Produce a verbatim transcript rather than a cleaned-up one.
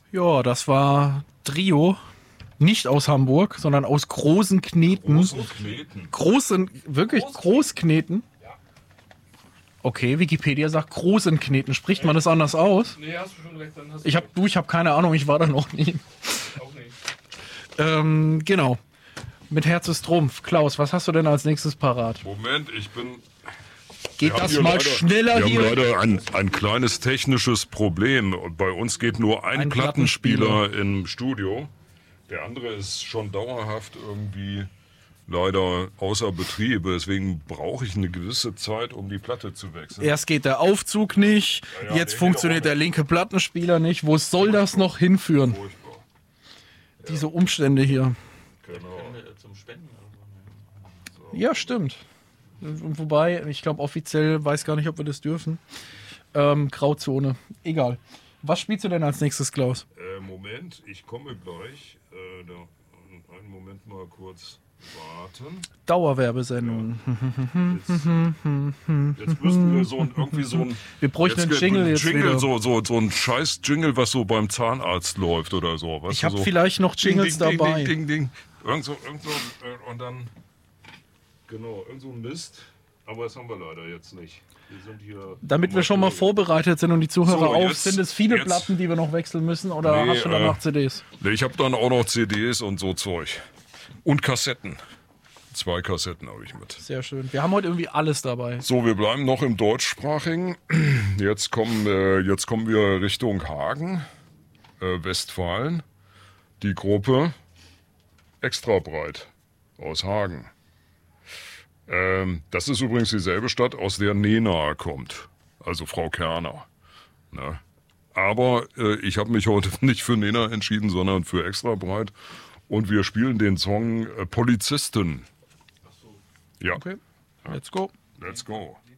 Ja, das war Trio. Nicht aus Hamburg, sondern aus Großen Kneten. Großen Kneten. Großen, wirklich Großkneten? Okay, Wikipedia sagt Großen Kneten. Spricht man das anders aus? Nee, hast du schon recht. Dann hast Ich hab, du, ich habe keine Ahnung, ich war da noch nie. auch nicht. Ähm, genau. Mit Herz ist Trumpf. Klaus, was hast du denn als nächstes parat? Moment, ich bin... Geht Wir haben das hier mal leider, schneller wir hier? haben leider ein, ein kleines technisches Problem. Und bei uns geht nur ein, Ein Plattenspieler im Studio. Der andere ist schon dauerhaft irgendwie leider außer Betrieb. Deswegen brauche ich eine gewisse Zeit, um die Platte zu wechseln. Erst geht der Aufzug nicht, Ja, ja, jetzt der funktioniert geht der auch linke Plattenspieler nicht. Wo soll das noch hinführen? Furchtbar. Diese Umstände hier. Genau. Zum Spenden. Ja, stimmt. Wobei, ich glaube offiziell, weiß gar nicht, ob wir das dürfen. Ähm, Grauzone. Egal. Was spielst du denn als nächstes, Klaus? Äh, Moment, ich komme gleich. Äh, da, einen Moment mal kurz warten. Dauerwerbesendung. Jetzt, jetzt müssten wir so ein, irgendwie so ein... Wir bräuchten einen jetzt, Jingle jetzt Jingle, wieder. so, so, so ein scheiß Jingle, was so beim Zahnarzt läuft oder so. Weißt Ich du, habe so vielleicht noch Ding, Jingles ding, dabei. Ding, ding, ding. Irgend so, irgend so, äh, und dann... Genau, irgend so ein Mist. Aber das haben wir leider jetzt nicht. Wir sind hier... Damit wir schon mal vorbereitet sind und die Zuhörer So, auf, jetzt- sind es viele jetzt- Platten, die wir noch wechseln müssen, oder Nee, hast du äh, danach C Ds? Nee, ich habe dann auch noch C Ds und so Zeug. Und Kassetten. Zwei Kassetten habe ich mit. Sehr schön. Wir haben heute irgendwie alles dabei. So, wir bleiben noch im Deutschsprachigen. Jetzt kommen, äh, jetzt kommen wir Richtung Hagen, äh, Westfalen. Die Gruppe Extra Breit aus Hagen. Ähm, das ist übrigens dieselbe Stadt, aus der Nena kommt. Also Frau Kerner. Ne? Aber äh, ich habe mich heute nicht für Nena entschieden, sondern für Extra Breit. Und wir spielen den Song äh, Polizisten. Ja, Okay, let's go. let's go.